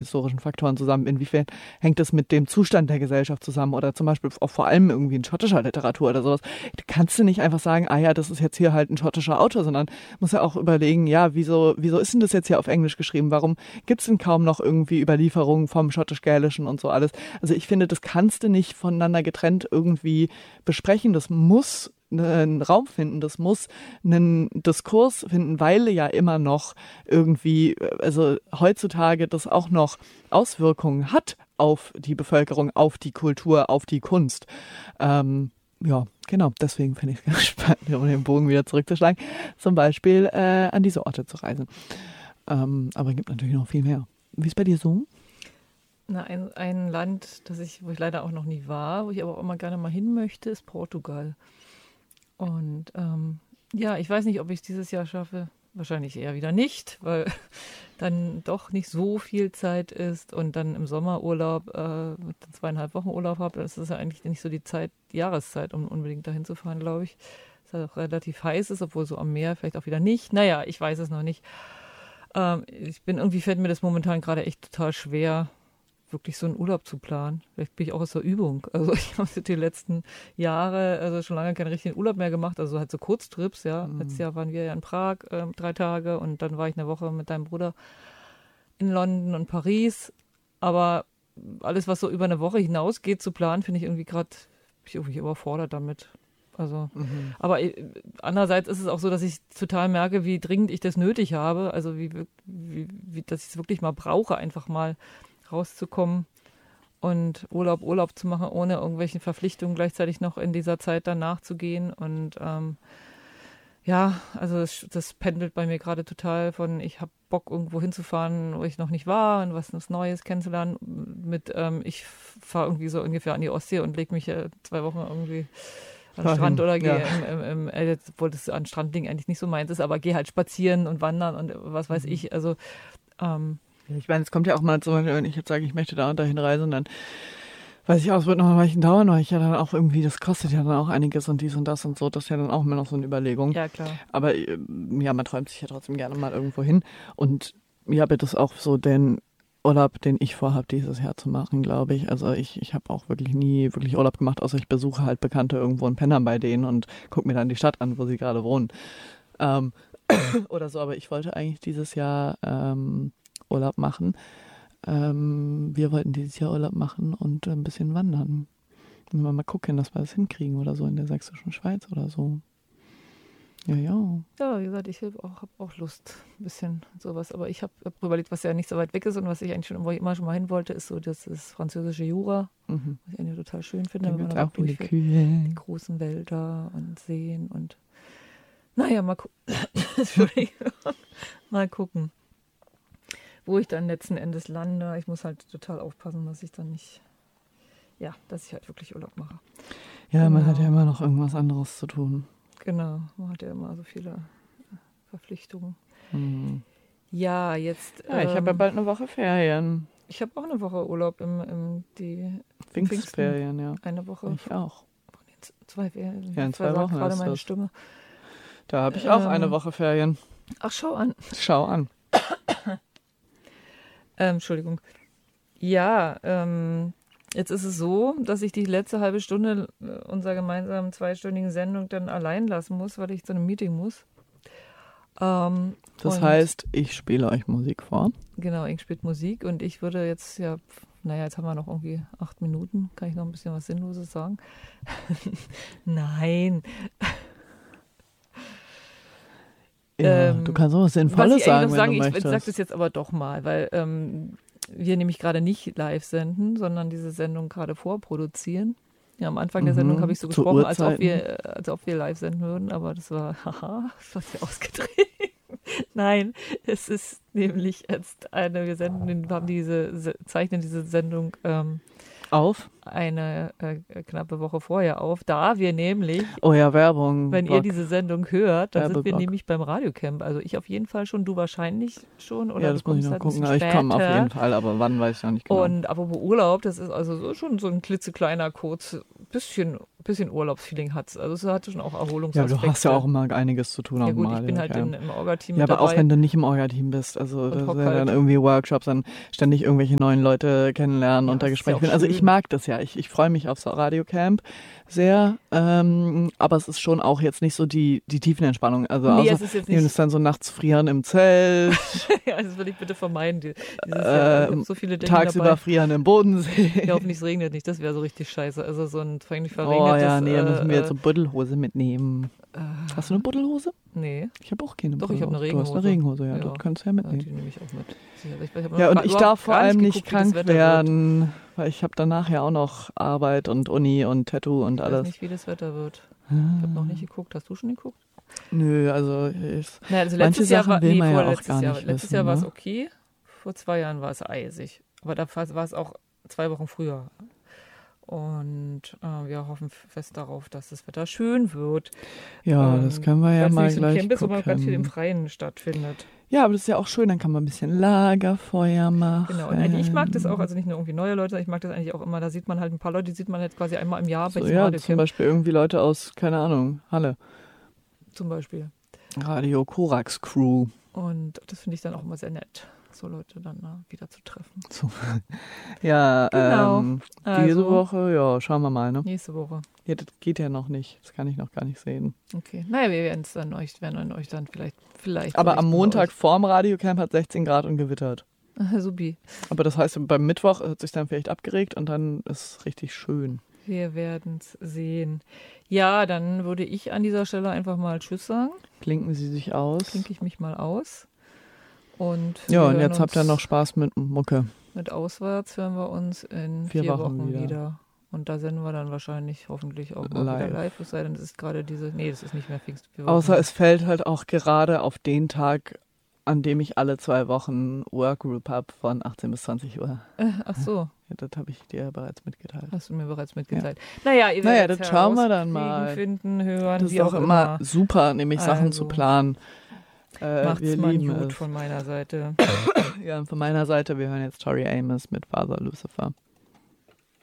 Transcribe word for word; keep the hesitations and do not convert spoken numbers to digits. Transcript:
historischen Faktoren zusammen? Inwiefern hängt es mit dem Zustand der Gesellschaft zusammen? Oder zum Beispiel auch vor allem irgendwie in schottischer Literatur oder sowas. Da kannst du nicht einfach sagen, ah ja, das ist jetzt hier halt ein schottischer Autor, sondern musst ja auch überlegen, ja, wieso, wieso ist denn das jetzt hier auf Englisch geschrieben? Warum gibt es denn kaum noch irgendwie Überlieferungen vom Schottisch-Gälischen und so alles? Also ich finde, das kannst du nicht voneinander getrennt irgendwie besprechen. Das muss einen Raum finden, das muss einen Diskurs finden, weil ja immer noch irgendwie, also heutzutage das auch noch Auswirkungen hat auf die Bevölkerung, auf die Kultur, auf die Kunst. Ähm, ja, genau, deswegen finde ich es ganz spannend, um den Bogen wieder zurückzuschlagen, zum Beispiel äh, an diese Orte zu reisen. Ähm, aber es gibt natürlich noch viel mehr. Wie ist bei dir so? Na, ein, ein Land, das ich, wo ich leider auch noch nie war, wo ich aber auch immer gerne mal hin möchte, ist Portugal. Und ähm, ja, ich weiß nicht, ob ich es dieses Jahr schaffe. Wahrscheinlich eher wieder nicht, weil dann doch nicht so viel Zeit ist und dann im Sommerurlaub äh, zweieinhalb Wochen Urlaub habe. Das ist ja eigentlich nicht so die Zeit, die Jahreszeit, um unbedingt dahin zu fahren, glaube ich. Es halt auch relativ heiß ist, obwohl so am Meer vielleicht auch wieder nicht. Naja, ich weiß es noch nicht. Ähm, ich bin irgendwie, fällt mir das momentan gerade echt total schwer, wirklich so einen Urlaub zu planen. Vielleicht bin ich auch aus der Übung. Also ich habe die letzten Jahre, also schon lange keinen richtigen Urlaub mehr gemacht, also halt so Kurztrips, ja. Mhm. Letztes Jahr waren wir ja in Prag, äh, drei Tage und dann war ich eine Woche mit deinem Bruder in London und Paris. Aber alles, was so über eine Woche hinausgeht zu planen, finde ich irgendwie gerade, bin ich irgendwie überfordert damit. Also, mhm. aber äh, andererseits ist es auch so, dass ich total merke, wie dringend ich das nötig habe. Also wie, wie, wie dass ich es wirklich mal brauche, einfach mal rauszukommen und Urlaub, Urlaub zu machen, ohne irgendwelche Verpflichtungen gleichzeitig noch in dieser Zeit danach zu gehen. Und ähm, ja, also das, das pendelt bei mir gerade total von, ich habe Bock, irgendwo hinzufahren, wo ich noch nicht war und was Neues kennenzulernen. Mit, ähm, ich fahre irgendwie so ungefähr an die Ostsee und lege mich äh, zwei Wochen irgendwie an den Strand oder gehe, ja. im, im, im, äh, obwohl das an Strandding eigentlich nicht so meins ist, aber gehe halt spazieren und wandern und was weiß mhm. ich. Also ähm, ich meine, es kommt ja auch mal so, wenn ich jetzt sage, ich möchte da und dahin reisen, dann weiß ich auch, es wird noch ein Weilchen dauern, weil ich ja dann auch irgendwie, das kostet ja dann auch einiges und dies und das und so, das ist ja dann auch immer noch so eine Überlegung. Ja, klar. Aber ja, man träumt sich ja trotzdem gerne mal irgendwo hin und ja, das ist auch so den Urlaub, den ich vorhabe, dieses Jahr zu machen, glaube ich. Also ich, ich habe auch wirklich nie wirklich Urlaub gemacht, außer ich besuche halt Bekannte irgendwo und penne bei denen und gucke mir dann die Stadt an, wo sie gerade wohnen. Ähm, oder so, aber ich wollte eigentlich dieses Jahr ähm, Urlaub machen. Ähm, wir wollten dieses Jahr Urlaub machen und ein bisschen wandern. Müssen wir mal gucken, dass wir das hinkriegen oder so in der sächsischen Schweiz oder so. Ja, ja. Ja, wie gesagt, ich habe auch, hab auch Lust, ein bisschen sowas. Aber ich habe hab überlegt, was ja nicht so weit weg ist und was ich eigentlich schon, wo ich immer schon mal hin wollte, ist so das ist französische Jura, mhm. was ich eigentlich total schön finde. Da wenn man auch durch Kühe. Die großen Wälder und Seen und naja, mal gucken. mal gucken. Wo ich dann letzten Endes lande. Ich muss halt total aufpassen, dass ich dann nicht, ja, dass ich halt wirklich Urlaub mache. Ja, genau. Man hat ja immer noch irgendwas anderes zu tun. Genau, man hat ja immer so viele Verpflichtungen. Hm. Ja, jetzt... Ja, ich ähm, habe ja bald eine Woche Ferien. Ich habe auch eine Woche Urlaub im, im die Pfingstferien, ja. Eine Woche. Ich auch. Zwei Ferien. Ja, in zwei Wochen gerade meine das. Stimme. Da habe ich auch ähm, eine Woche Ferien. Ach, schau an. Schau an. Ähm, Entschuldigung. Ja, ähm, jetzt ist es so, dass ich die letzte halbe Stunde unserer gemeinsamen zweistündigen Sendung dann allein lassen muss, weil ich zu einem Meeting muss. Ähm, das heißt, ich spiele euch Musik vor. Genau, ich spiele Musik und ich würde jetzt, ja, naja, jetzt haben wir noch irgendwie acht Minuten. Kann ich noch ein bisschen was Sinnloses sagen? Nein. Ja, ähm, du kannst auch was Sinnvolles sagen, wenn sagen, du ich möchtest. Ich sage das jetzt aber doch mal, weil ähm, wir nämlich gerade nicht live senden, sondern diese Sendung gerade vorproduzieren. Ja, am Anfang der Sendung mhm, habe ich so gesprochen, als ob, wir, als ob wir live senden würden, aber das war, haha, das war sehr ausgedreht. Nein, es ist nämlich jetzt eine, wir senden, wir haben diese, zeichnen diese Sendung ähm, auf eine äh, knappe Woche vorher auf, da wir nämlich, oh ja, Werbung, wenn Block. ihr diese Sendung hört, dann Werbeblock. sind wir nämlich beim Radiocamp. Also ich auf jeden Fall schon, du wahrscheinlich schon. Oder ja, das muss ich noch halt gucken. Ich komme auf jeden Fall, aber wann weiß ich noch nicht genau. Und apropos Urlaub, das ist also so schon so ein klitzekleiner, kurz, bisschen, bisschen Urlaubsfeeling hat es. Also es hat schon auch Ja, Erholungsaspekte. du hast ja auch immer einiges zu tun. Ja auf dem gut, ich Radio, bin halt ja. in, im Orga-Team Ja, mit aber dabei. auch wenn du nicht im Orga-Team bist, also Und das hock sind ja halt. dann irgendwie Workshops, dann ständig irgendwelche neuen Leute kennenlernen Ja, und da das ist ja Gespräche auch führen. Also ich schön. mag das ja. Ich, ich freue mich aufs Radiocamp sehr, ähm, aber es ist schon auch jetzt nicht so die, die Tiefenentspannung. Also Nee, außer, es ist jetzt wir nicht- ist dann so nachts frieren im Zelt, Ja, das will ich bitte vermeiden. Die- Dieses Jahr, ich ähm, hab so viele Dinge tagsüber dabei. frieren im Bodensee. Ich hoffe, es regnet nicht. Das wäre so richtig scheiße. Also so ein eigentlich Oh verregnetes... ja, nee, da müssen wir äh, jetzt so Buddelhose mitnehmen. äh, Hast du eine Buddelhose? Nee, Ich habe auch keine Doch, ich hab Buddelhose. eine Du hast eine Regenhose. Regenhose, ja, Ja. das kannst du ja ja, mitnehmen. die nehme ich auch mit. Sicher. Ich, ich hab Ja, noch und gar- ich überhaupt darf vor gar allem nicht geguckt, wie das krank Wetter wird. werden, weil ich habe danach ja auch noch Arbeit und Uni und Tattoo und Ich weiß alles. nicht, wie das Wetter wird. Ich habe noch nicht geguckt. Hast du schon geguckt? Nö, also ist, Naja, also Manche letztes Jahr Sachen war, will nee, man ja auch vorletztes gar Jahr. nicht Letztes wissen, Jahr war es ne? okay. Vor zwei Jahren war es eisig. Aber da war es auch zwei Wochen früher. Und äh, wir hoffen fest darauf, dass das Wetter schön wird. ja, Ähm, das können wir ja weil es mal nicht so ein gleich Camp ist, aber ganz viel im gucken. Freien stattfindet. Ja, aber das ist ja auch schön, dann kann man ein bisschen Lagerfeuer machen. Genau. Und eigentlich, ich mag das auch, also nicht nur irgendwie neue Leute, ich mag das eigentlich auch immer. Da sieht man halt ein paar Leute, die sieht man jetzt quasi einmal im Jahr bei So, diesem ja, zum Radiocamp Beispiel irgendwie Leute aus, keine Ahnung, Halle. zum Beispiel. Radio Korax Crew. Und das finde ich dann auch immer sehr nett, so Leute dann na, wieder zu treffen. So. Ja, Genau. ähm, diese Also- Woche, ja, schauen wir mal, ne? Nächste Woche. Ja, das geht ja noch nicht. Das kann ich noch gar nicht sehen. Okay. Naja, wir werden es dann euch, werden euch dann vielleicht, vielleicht. Aber am berichten Montag vorm Radiocamp hat sechzehn Grad und gewittert. bei euch. Supi. Aber das heißt, beim Mittwoch hat sich dann vielleicht abgeregt und dann ist es richtig schön. Wir werden es sehen. Ja, dann würde ich an dieser Stelle einfach mal Tschüss sagen. Klinken Sie sich aus. Klinke ich mich mal aus. Und Ja, wir und hören jetzt habt ihr uns noch Spaß mit Mucke. Mit Auswärts hören wir uns in Vier vier, Wochen Wochen, wieder. wieder. Und da senden wir dann wahrscheinlich hoffentlich auch mal Live. wieder live. Es sei denn, es ist gerade diese. Nee, das ist nicht mehr fix. Wir Außer wollten- es fällt halt auch gerade auf den Tag, an dem ich alle zwei Wochen Workgroup habe von achtzehn bis zwanzig Uhr. Äh, ach so, Ja, das habe ich dir bereits mitgeteilt. hast du mir bereits mitgeteilt. Naja, ihr Naja, werdet das schauen wir dann herauskriegen, mal. finden, hören, Das wie ist auch immer immer. super, nämlich Sachen zu Also, planen. Äh, Macht's wir mal lieben gut es. von meiner Seite. Ja, und von meiner Seite, wir hören jetzt Tori Amos mit Father Lucifer.